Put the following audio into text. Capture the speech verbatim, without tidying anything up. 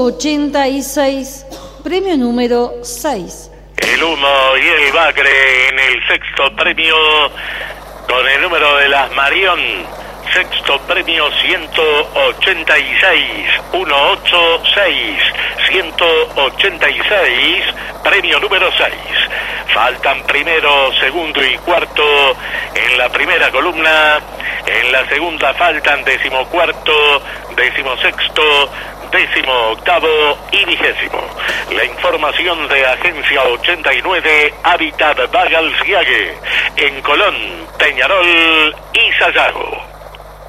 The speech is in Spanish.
ochenta y seis, premio número seis. El humo y el bagre en el sexto premio con el número de las Marión. Sexto premio ciento ochenta y seis, ciento ochenta y seis, ciento ochenta y seis, premio número seis. Faltan primero, segundo y cuarto en la primera columna. En la segunda faltan decimocuarto, decimosexto, décimo octavo y vigésimo. La información de Agencia ochenta y nueve, Hábitat Bagalciague, en Colón, Peñarol y Sayago.